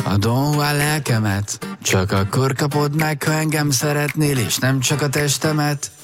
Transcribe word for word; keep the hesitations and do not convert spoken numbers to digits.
a Don Juan lelkemet. Csak akkor kapod meg, ha engem szeretnél, és nem csak a testemet.